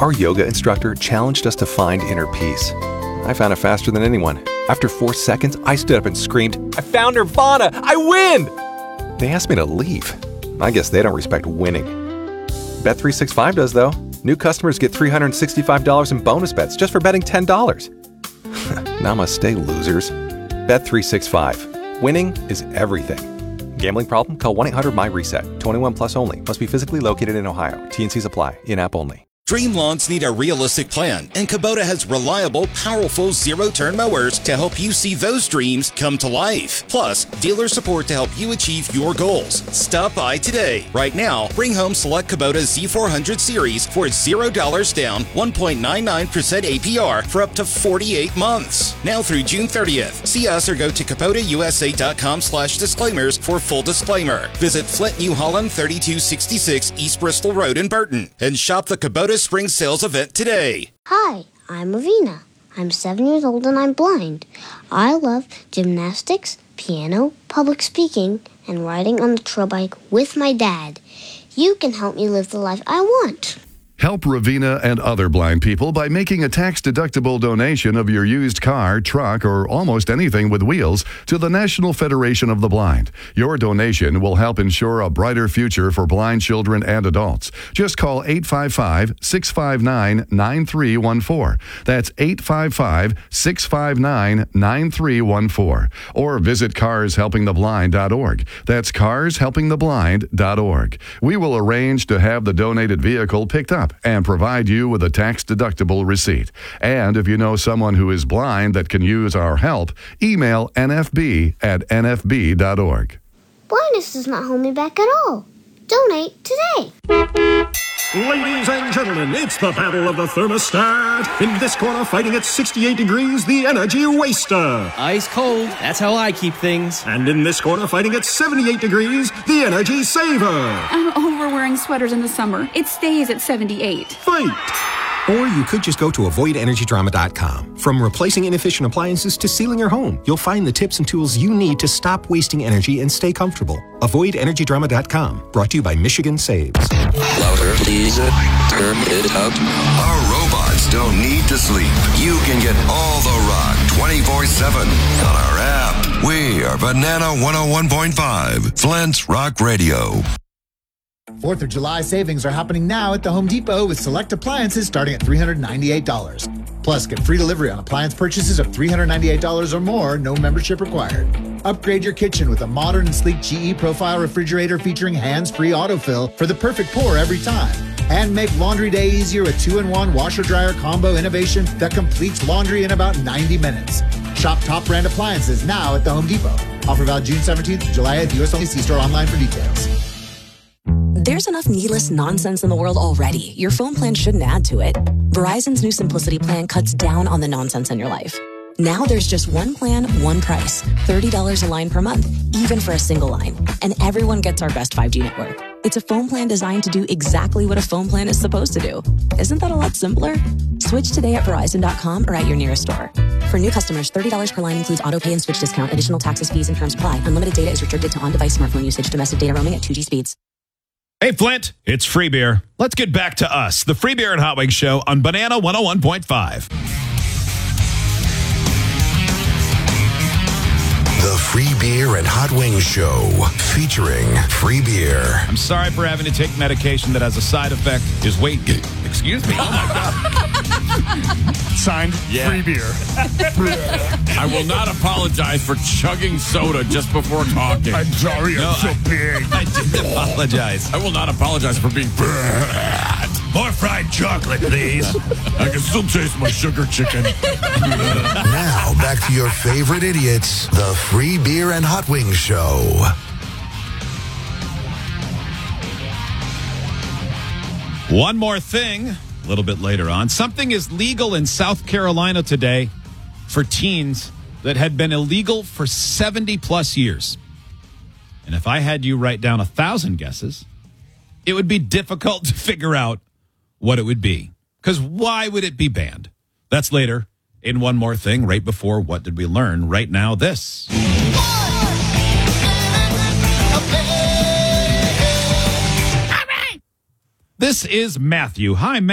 Our yoga instructor challenged us to find inner peace. I found it faster than anyone. After 4 seconds, I stood up and screamed, "I found Nirvana! I win!" They asked me to leave. I guess they don't respect winning. Bet365 does, though. New customers get $365 in bonus bets just for betting $10. Namaste, losers. Bet365. Winning is everything. Gambling problem? Call 1-800-MY-RESET. 21 plus only. Must be physically located in Ohio. T&Cs apply. In-app only. Dream lawns need a realistic plan, and Kubota has reliable, powerful zero-turn mowers to help you see those dreams come to life. Plus, dealer support to help you achieve your goals. Stop by today. Right now, bring home select Kubota Z400 series for $0 down, 1.99% APR for up to 48 months. Now through June 30th. See us or go to KubotaUSA.com/disclaimers for full disclaimer. Visit Flint, New Holland, 3266 East Bristol Road in Burton, and shop the Kubota Spring Sales event today. Hi, I'm Avina. I'm 7 years old and I'm blind. I love gymnastics, piano, public speaking, and riding on the trail bike with my dad. You can help me live the life I want. Help Ravina and other blind people by making a tax-deductible donation of your used car, truck, or almost anything with wheels to the National Federation of the Blind. Your donation will help ensure a brighter future for blind children and adults. Just call 855-659-9314. That's 855-659-9314. Or visit carshelpingtheblind.org. That's carshelpingtheblind.org. We will arrange to have the donated vehicle picked up and provide you with a tax-deductible receipt. And if you know someone who is blind that can use our help, email nfb@nfb.org. Blindness does not hold me back at all. Donate today. Ladies and gentlemen, it's the battle of the thermostat. In this corner, fighting at 68 degrees, the Energy Waster. Ice cold, that's how I keep things. And in this corner, fighting at 78 degrees, the Energy Saver. I'm overwearing sweaters in the summer. It stays at 78. Fight! Or you could just go to avoidenergydrama.com. From replacing inefficient appliances to sealing your home, you'll find the tips and tools you need to stop wasting energy and stay comfortable. Avoidenergydrama.com. Brought to you by Michigan Saves. Louder, please. Turn it up. Our robots don't need to sleep. You can get all the rock 24/7 on our app. We are Banana 101.5, Flint's Rock Radio. 4th of July savings are happening now at the Home Depot with select appliances starting at $398. Plus, get free delivery on appliance purchases of $398 or more, no membership required. Upgrade your kitchen with a modern and sleek GE Profile refrigerator featuring hands-free autofill for the perfect pour every time. And make laundry day easier with 2-in-1 washer-dryer combo innovation that completes laundry in about 90 minutes. Shop top brand appliances now at the Home Depot. Offer valid June 17th to July 8th. US only. See store online for details. There's enough needless nonsense in the world already. Your phone plan shouldn't add to it. Verizon's new Simplicity plan cuts down on the nonsense in your life. Now there's just one plan, one price. $30 a line per month, even for a single line. And everyone gets our best 5G network. It's a phone plan designed to do exactly what a phone plan is supposed to do. Isn't that a lot simpler? Switch today at Verizon.com or at your nearest store. For new customers, $30 per line includes auto pay and switch discount. Additional taxes, fees, and terms apply. Unlimited data is restricted to on-device smartphone usage. Domestic data roaming at 2G speeds. Hey, Flint, it's Free Beer. Let's get back to us, the Free Beer and Hot Wings Show on Banana 101.5. The Free Beer and Hot Wings Show, featuring Free Beer. I'm sorry for having to take medication that has a side effect is weight gain. Excuse me. Oh, my God. Signed, Free Beer. I will not apologize for chugging soda just before talking. I'm sorry, I'm so big. I didn't apologize. I will not apologize for being bad. More fried chocolate, please. I can still taste my sugar chicken. Now, back to your favorite idiots, the Free Beer and Hot Wings Show. One more thing, a little bit later on. Something is legal in South Carolina today for teens that had been illegal for 70-plus years. And if I had you write down 1,000 guesses, it would be difficult to figure out what it would be. Because why would it be banned? That's later in One More Thing, right before What Did We Learn? Right now, this. This is Matthew. Hi, Matthew.